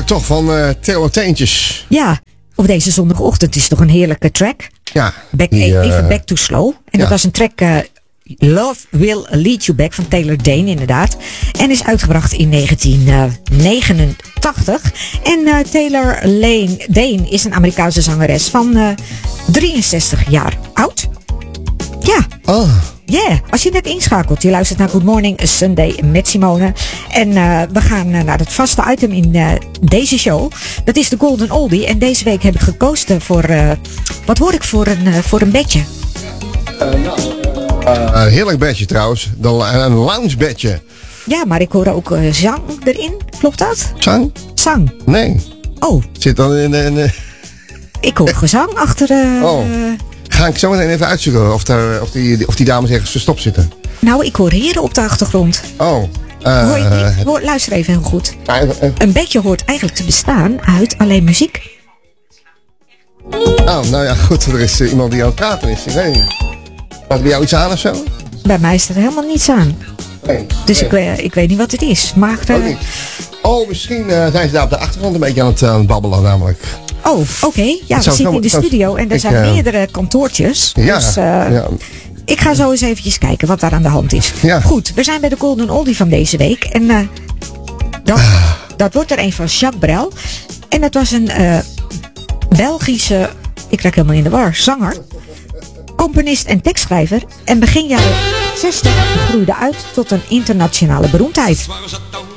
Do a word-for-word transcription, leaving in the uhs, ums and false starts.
toch van uh, Theo Teentjes. Ja, op deze zondagochtend is toch een heerlijke track. Ja. Back, die, uh, even Back to Slow. En ja. dat was een track... Uh, Love Will Lead You Back van Taylor Dayne inderdaad. En is uitgebracht in negentien negenentachtig. En uh, Taylor Lane, Dayne is een Amerikaanse zangeres van uh, drieënzestig jaar oud. Ja. Oh. Ja, yeah. Als je net inschakelt, je luistert naar Good Morning Sunday met Simone. En uh, we gaan uh, naar het vaste item in uh, deze show. Dat is de Golden Oldie. En deze week heb ik gekozen voor, uh, wat hoor ik voor een, uh, voor een bedje? Uh, nou, uh, een heerlijk bedje trouwens. De, een lounge bedje. Ja, maar ik hoor ook uh, zang erin. Klopt dat? Zang? Zang. Nee. Oh. Zit dan in... in, in ik hoor gezang achter... Uh, oh. Ga ik zo meteen even uitzoeken of, daar, of, die, of die dames ergens verstopt zitten. Nou, ik hoor heren op de achtergrond. Oh. Uh, hoor je het niet? Hoor, luister even heel goed. Uh, uh, uh. Een bedje hoort eigenlijk te bestaan uit alleen muziek. Oh, nou ja, goed. Er is uh, iemand die aan het praten is. Ik weet niet. Staat bij jou iets aan of zo? Bij mij staat er helemaal niets aan. Nee. Dus nee. Ik, uh, ik weet niet wat het is. Maar, uh, Ook niet. Oh, misschien uh, zijn ze daar op de achtergrond een beetje aan het, uh, aan het babbelen namelijk. Oh, oké. Okay. Ja, we zitten zo, in de studio en er ik, zijn uh, meerdere kantoortjes. Ja, dus uh, ja. Ik ga zo eens eventjes kijken wat daar aan de hand is. Ja. Goed, we zijn bij de Golden Oldie van deze week. En uh, dat, ah. dat wordt er een van Jacques Brel. En dat was een uh, Belgische, ik raak helemaal in de war, zanger, componist en tekstschrijver. En begin jaren zestig groeide uit tot een internationale beroemdheid.